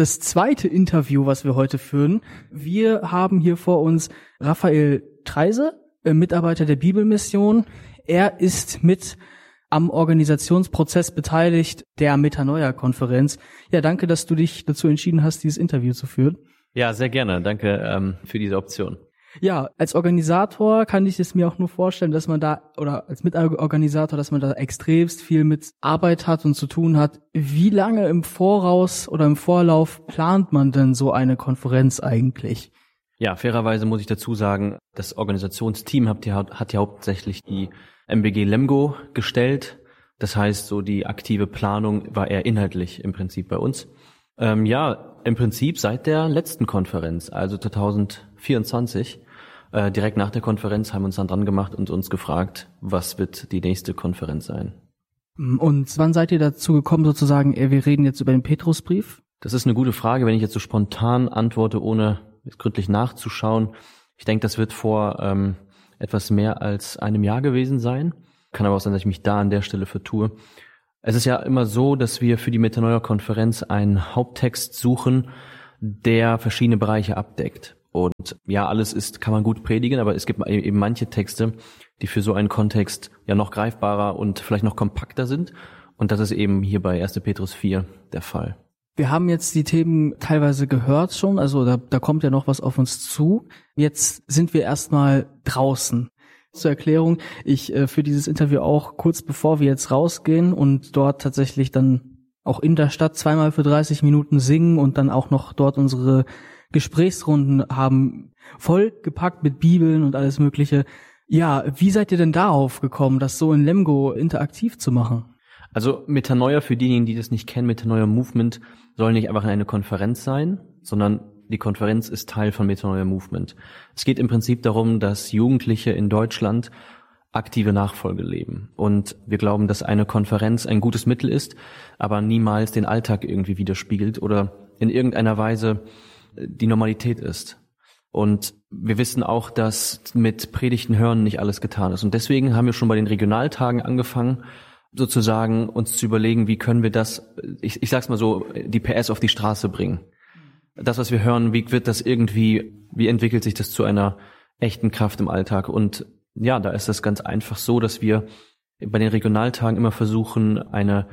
das zweite Interview, was wir heute führen. Wir haben hier vor uns Raphael Treise, Mitarbeiter der Bibelmission. Er ist mit am Organisationsprozess beteiligt der Metanoia-Konferenz. Ja, danke, dass du dich dazu entschieden hast, dieses Interview zu führen. Ja, sehr gerne. Danke für diese Option. Ja, als Organisator kann ich es mir auch nur vorstellen, dass man da, oder als Mitorganisator, dass man da extremst viel mit Arbeit hat und zu tun hat. Wie lange im Voraus oder im Vorlauf plant man denn so eine Konferenz eigentlich? Ja, fairerweise muss ich dazu sagen, das Organisationsteam hat ja hauptsächlich die MBG Lemgo gestellt. Das heißt, so die aktive Planung war eher inhaltlich im Prinzip bei uns. Im Prinzip seit der letzten Konferenz, also 2024, direkt nach der Konferenz haben wir uns dann dran gemacht und uns gefragt, was wird die nächste Konferenz sein. Und wann seid ihr dazu gekommen, sozusagen, wir reden jetzt über den Petrusbrief? Das ist eine gute Frage, wenn ich jetzt so spontan antworte, ohne gründlich nachzuschauen. Ich denke, das wird vor etwas mehr als einem Jahr gewesen sein. Kann aber auch sein, dass ich mich da an der Stelle vertue. Es ist ja immer so, dass wir für die Metanoia-Konferenz einen Haupttext suchen, der verschiedene Bereiche abdeckt. Und ja, alles kann man gut predigen, aber es gibt eben manche Texte, die für so einen Kontext ja noch greifbarer und vielleicht noch kompakter sind. Und das ist eben hier bei 1. Petrus 4 der Fall. Wir haben jetzt die Themen teilweise gehört schon, also da kommt ja noch was auf uns zu. Jetzt sind wir erstmal draußen. Zur Erklärung, ich für dieses Interview auch kurz bevor wir jetzt rausgehen und dort tatsächlich dann auch in der Stadt zweimal für 30 Minuten singen und dann auch noch dort unsere Gesprächsrunden haben, voll gepackt mit Bibeln und alles Mögliche. Ja, wie seid ihr denn darauf gekommen, das so in Lemgo interaktiv zu machen? Also Metanoia, für diejenigen, die das nicht kennen, Metanoia Movement soll nicht einfach eine Konferenz sein, sondern die Konferenz ist Teil von Metanoia Movement. Es geht im Prinzip darum, dass Jugendliche in Deutschland aktive Nachfolge leben. Und wir glauben, dass eine Konferenz ein gutes Mittel ist, aber niemals den Alltag irgendwie widerspiegelt oder in irgendeiner Weise die Normalität ist. Und wir wissen auch, dass mit Predigten hören nicht alles getan ist. Und deswegen haben wir schon bei den Regionaltagen angefangen, sozusagen uns zu überlegen, wie können wir das, ich sag's mal so, die PS auf die Straße bringen. Das, was wir hören, wie entwickelt sich das zu einer echten Kraft im Alltag? Und ja, da ist das ganz einfach so, dass wir bei den Regionaltagen immer versuchen, eine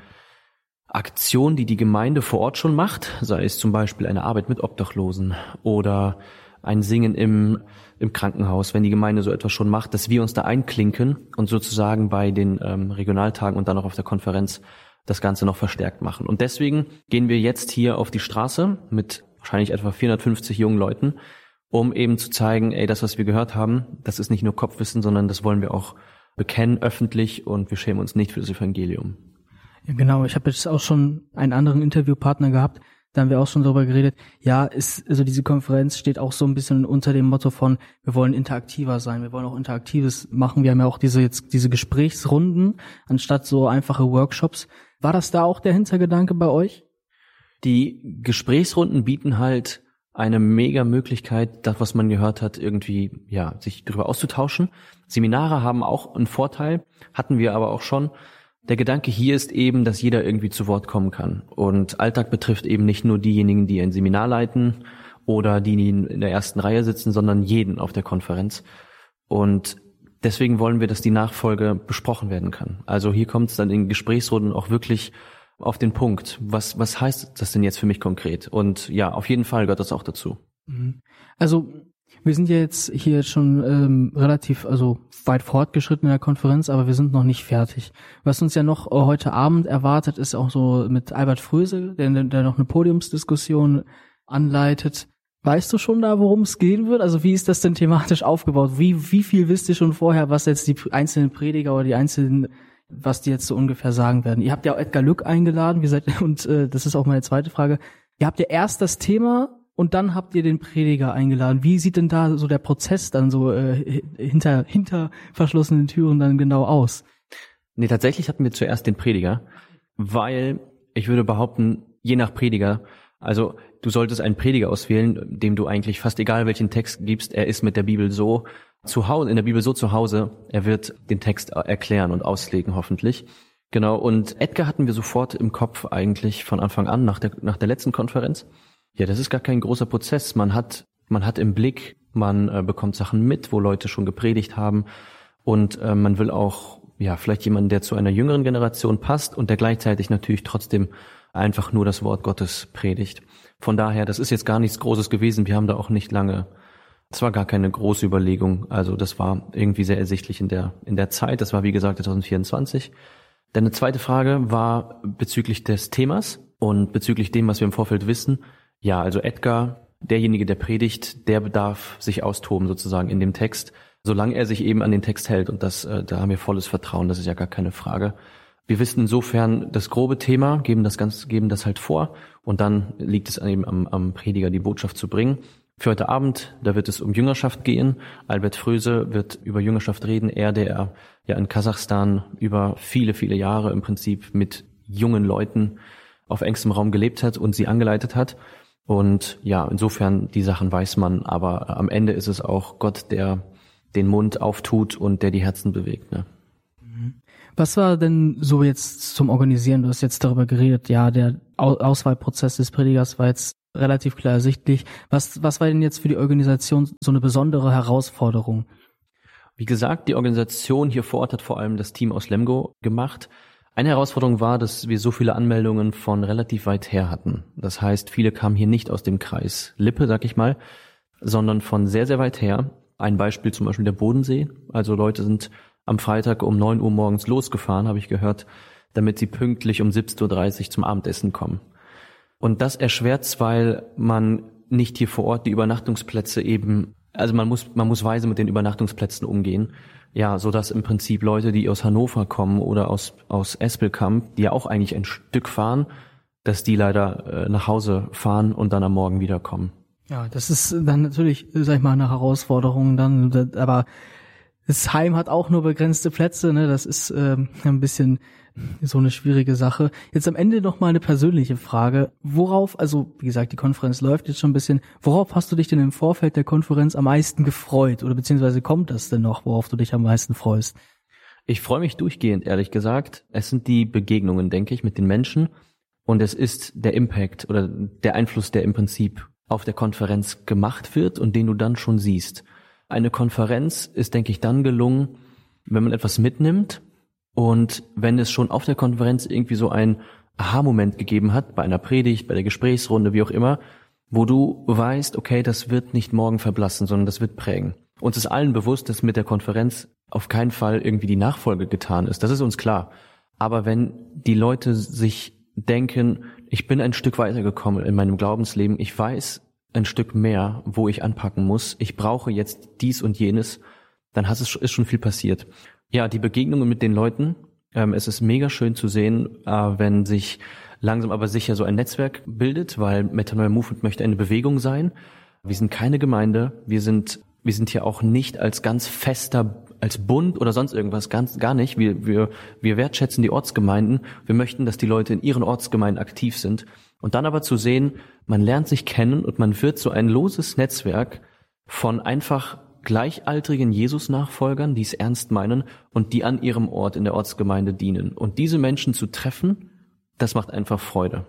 Aktion, die die Gemeinde vor Ort schon macht, sei es zum Beispiel eine Arbeit mit Obdachlosen oder ein Singen im Krankenhaus, wenn die Gemeinde so etwas schon macht, dass wir uns da einklinken und sozusagen bei den Regionaltagen und dann auch auf der Konferenz das Ganze noch verstärkt machen. Und deswegen gehen wir jetzt hier auf die Straße mit wahrscheinlich etwa 450 jungen Leuten, um eben zu zeigen, das, was wir gehört haben, das ist nicht nur Kopfwissen, sondern das wollen wir auch bekennen öffentlich und wir schämen uns nicht für das Evangelium. Ja, genau. Ich habe jetzt auch schon einen anderen Interviewpartner gehabt, da haben wir auch schon darüber geredet. Ja, also diese Konferenz steht auch so ein bisschen unter dem Motto von, wir wollen interaktiver sein, wir wollen auch Interaktives machen. Wir haben ja auch diese Gesprächsrunden anstatt so einfache Workshops. War das da auch der Hintergedanke bei euch? Die Gesprächsrunden bieten halt eine mega Möglichkeit, das, was man gehört hat, irgendwie, ja, sich darüber auszutauschen. Seminare haben auch einen Vorteil, hatten wir aber auch schon. Der Gedanke hier ist eben, dass jeder irgendwie zu Wort kommen kann. Und Alltag betrifft eben nicht nur diejenigen, die ein Seminar leiten oder die in der ersten Reihe sitzen, sondern jeden auf der Konferenz. Und deswegen wollen wir, dass die Nachfolge besprochen werden kann. Also hier kommt es dann in Gesprächsrunden auch wirklich auf den Punkt. Was heißt das denn jetzt für mich konkret? Und ja, auf jeden Fall gehört das auch dazu. Also wir sind ja jetzt hier schon relativ weit fortgeschritten in der Konferenz, aber wir sind noch nicht fertig. Was uns ja noch heute Abend erwartet, ist auch so mit Albert Frösel, der noch eine Podiumsdiskussion anleitet. Weißt du schon da, worum es gehen wird? Also wie ist das denn thematisch aufgebaut? Wie viel wisst ihr schon vorher, was jetzt die einzelnen Prediger oder die einzelnen, was die jetzt so ungefähr sagen werden? Ihr habt ja auch Edgar Lück eingeladen, das ist auch meine zweite Frage. Ihr habt ja erst das Thema und dann habt ihr den Prediger eingeladen. Wie sieht denn da so der Prozess dann so hinter verschlossenen Türen dann genau aus? Nee, tatsächlich hatten wir zuerst den Prediger, weil ich würde behaupten, je nach Prediger, also du solltest einen Prediger auswählen, dem du eigentlich fast egal welchen Text gibst, er ist mit der Bibel so in der Bibel so zu Hause, er wird den Text erklären und auslegen hoffentlich. Genau, und Edgar hatten wir sofort im Kopf eigentlich von Anfang an, nach der letzten Konferenz. Ja, das ist gar kein großer Prozess. Man hat im Blick, man bekommt Sachen mit, wo Leute schon gepredigt haben und man will auch vielleicht jemanden, der zu einer jüngeren Generation passt und der gleichzeitig natürlich trotzdem einfach nur das Wort Gottes predigt. Von daher, das ist jetzt gar nichts Großes gewesen. Wir haben da auch nicht lange, das war gar keine große Überlegung. Also das war irgendwie sehr ersichtlich in der Zeit. Das war wie gesagt 2024. Dann eine zweite Frage war bezüglich des Themas und bezüglich dem, was wir im Vorfeld wissen. Ja, also Edgar, derjenige, der predigt, der bedarf sich austoben sozusagen in dem Text, solange er sich eben an den Text hält. Und da haben wir volles Vertrauen, das ist ja gar keine Frage. Wir wissen insofern das grobe Thema, geben das halt vor und dann liegt es eben am Prediger, die Botschaft zu bringen. Für heute Abend, da wird es um Jüngerschaft gehen. Albert Fröse wird über Jüngerschaft reden. Er, der ja in Kasachstan über viele, viele Jahre im Prinzip mit jungen Leuten auf engstem Raum gelebt hat und sie angeleitet hat. Und ja, insofern, die Sachen weiß man, aber am Ende ist es auch Gott, der den Mund auftut und der die Herzen bewegt. Ne? Was war denn so jetzt zum Organisieren? Du hast jetzt darüber geredet, ja, der Auswahlprozess des Predigers war jetzt relativ klar ersichtlich. Was war denn jetzt für die Organisation so eine besondere Herausforderung? Wie gesagt, die Organisation hier vor Ort hat vor allem das Team aus Lemgo gemacht. Eine Herausforderung war, dass wir so viele Anmeldungen von relativ weit her hatten. Das heißt, viele kamen hier nicht aus dem Kreis Lippe, sag ich mal, sondern von sehr, sehr weit her. Ein Beispiel zum Beispiel der Bodensee. Also Leute sind am Freitag um 9 Uhr morgens losgefahren, habe ich gehört, damit sie pünktlich um 17.30 Uhr zum Abendessen kommen. Und das erschwert's, weil man nicht hier vor Ort die Übernachtungsplätze eben, also man muss weise mit den Übernachtungsplätzen umgehen. Ja, so dass im Prinzip Leute, die aus Hannover kommen oder aus Espelkamp, die ja auch eigentlich ein Stück fahren, dass die leider nach Hause fahren und dann am Morgen wiederkommen. Ja, das ist dann natürlich, sag ich mal, eine Herausforderung dann, aber das Heim hat auch nur begrenzte Plätze, ne? Das ist ein bisschen so eine schwierige Sache. Jetzt am Ende noch mal eine persönliche Frage. Worauf, also wie gesagt, die Konferenz läuft jetzt schon ein bisschen, worauf hast du dich denn im Vorfeld der Konferenz am meisten gefreut? Oder beziehungsweise kommt das denn noch, worauf du dich am meisten freust? Ich freue mich durchgehend, ehrlich gesagt. Es sind die Begegnungen, denke ich, mit den Menschen. Und es ist der Impact oder der Einfluss, der im Prinzip auf der Konferenz gemacht wird und den du dann schon siehst. Eine Konferenz ist, denke ich, dann gelungen, wenn man etwas mitnimmt und wenn es schon auf der Konferenz irgendwie so ein Aha-Moment gegeben hat, bei einer Predigt, bei der Gesprächsrunde, wie auch immer, wo du weißt, okay, das wird nicht morgen verblassen, sondern das wird prägen. Uns ist allen bewusst, dass mit der Konferenz auf keinen Fall irgendwie die Nachfolge getan ist. Das ist uns klar. Aber wenn die Leute sich denken, ich bin ein Stück weitergekommen in meinem Glaubensleben, ich weiß ein Stück mehr, wo ich anpacken muss, ich brauche jetzt dies und jenes, dann ist schon viel passiert. Ja, die Begegnungen mit den Leuten, es ist mega schön zu sehen, wenn sich langsam aber sicher so ein Netzwerk bildet, weil Metanoia Movement möchte eine Bewegung sein. Wir sind keine Gemeinde, wir sind hier auch nicht als ganz fester, als Bund oder sonst irgendwas, gar nicht. Wir wertschätzen die Ortsgemeinden. Wir möchten, dass die Leute in ihren Ortsgemeinden aktiv sind. Und dann aber zu sehen, man lernt sich kennen und man wird so ein loses Netzwerk von einfach gleichaltrigen Jesus-Nachfolgern, die es ernst meinen und die an ihrem Ort in der Ortsgemeinde dienen. Und diese Menschen zu treffen, das macht einfach Freude.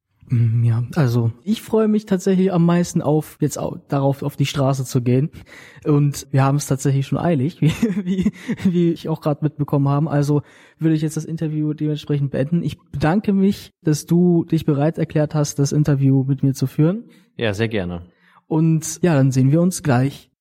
Ja, also ich freue mich tatsächlich am meisten auf die Straße zu gehen. Und wir haben es tatsächlich schon eilig, wie ich auch gerade mitbekommen habe. Also würde ich jetzt das Interview dementsprechend beenden. Ich bedanke mich, dass du dich bereit erklärt hast, das Interview mit mir zu führen. Ja, sehr gerne. Und ja, dann sehen wir uns gleich